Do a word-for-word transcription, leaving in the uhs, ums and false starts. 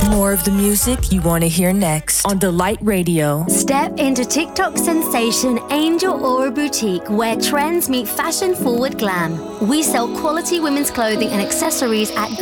More of the music you want to hear next on Delight Radio. Step into TikTok sensation Angel Aura Boutique, where trends meet fashion-forward glam. We sell quality women's clothing and accessories at